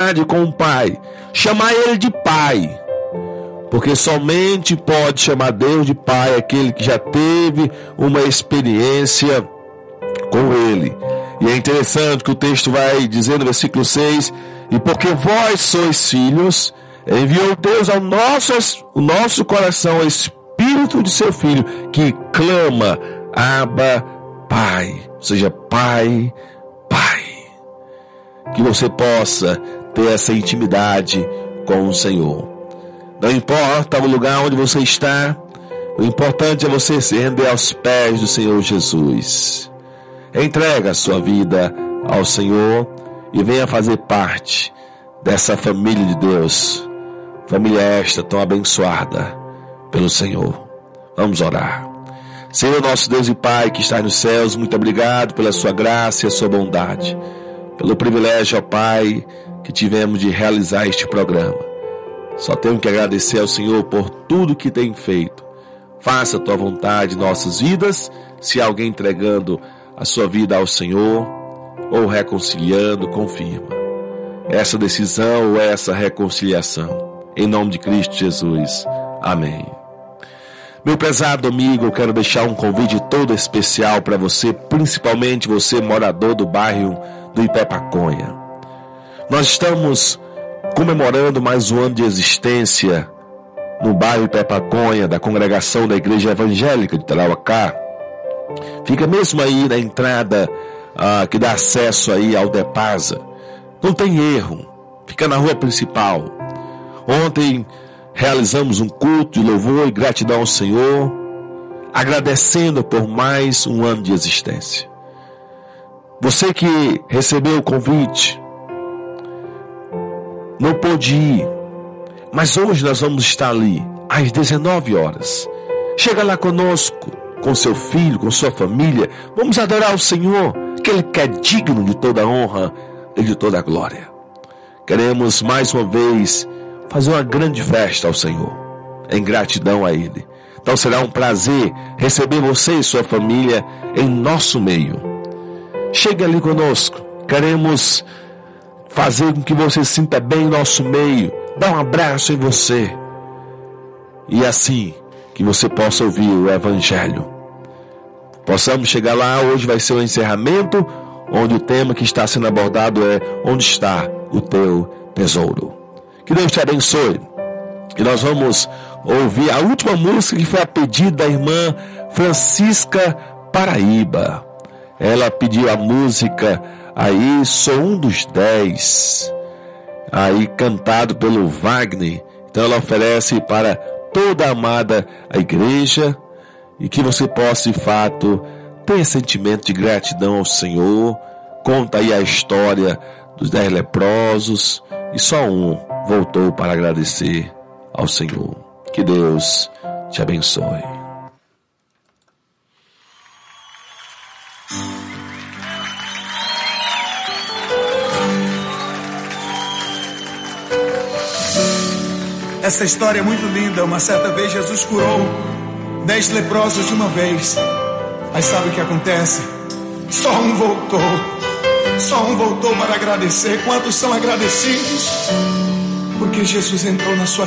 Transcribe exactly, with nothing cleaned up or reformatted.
intimidade com o Pai, chamar Ele de Pai, porque somente pode chamar Deus de Pai aquele que já teve uma experiência com Ele. E é interessante que o texto vai dizer no versículo seis: e porque vós sois filhos, enviou Deus ao nosso, o nosso coração o Espírito de seu Filho, que clama, Abba, Pai. Ou seja, Pai, Pai. Que você possa ter essa intimidade com o Senhor. Não importa o lugar onde você está, o importante é você se render aos pés do Senhor Jesus. Entrega a sua vida ao Senhor e venha fazer parte dessa família de Deus. Família esta tão abençoada pelo Senhor. Vamos orar. Senhor nosso Deus e Pai que está nos céus, muito obrigado pela sua graça e a sua bondade, pelo privilégio, ó Pai, que tivemos de realizar este programa. Só tenho que agradecer ao Senhor por tudo que tem feito. Faça a tua vontade em nossas vidas. Se alguém entregando a sua vida ao Senhor ou reconciliando, confirma essa decisão ou essa reconciliação. Em nome de Cristo Jesus. Amém. Meu prezado amigo, eu quero deixar um convite todo especial para você, principalmente você morador do bairro do Ipepaconha. Nós estamos comemorando mais um ano de existência no bairro Ipepaconha, da congregação da Igreja Evangélica de Tarauacá. Fica mesmo aí na entrada ah, que dá acesso aí ao Depasa. Não tem erro, fica na rua principal. Ontem realizamos um culto de louvor e gratidão ao Senhor, agradecendo por mais um ano de existência. Você que recebeu o convite, não pôde ir, mas hoje nós vamos estar ali às dezenove horas. Chega lá conosco, com seu filho, com sua família. Vamos adorar o Senhor, que Ele que é digno de toda a honra e de toda a glória. Queremos mais uma vez fazer uma grande festa ao Senhor, em gratidão a Ele. Então será um prazer receber você e sua família em nosso meio. Chegue ali conosco. Queremos fazer com que você se sinta bem em nosso meio, dar um abraço em você, e assim que você possa ouvir o Evangelho. Possamos chegar lá. Hoje vai ser o encerramento, onde o tema que está sendo abordado é: onde está o teu tesouro? Que Deus te abençoe. E nós vamos ouvir a última música, que foi a pedido da irmã Francisca Paraíba. Ela pediu a música aí, Sou um dos Dez, aí cantado pelo Wagner. Então ela oferece para toda a amada a igreja, e que você possa de fato ter sentimento de gratidão ao Senhor. Conta aí a história dos dez leprosos, e só um voltou para agradecer ao Senhor. Que Deus te abençoe. Essa história é muito linda. Uma certa vez Jesus curou dez leprosos de uma vez. Mas sabe o que acontece? Só um voltou. Só um voltou para agradecer. Quantos são agradecidos? Porque Jesus entrou na sua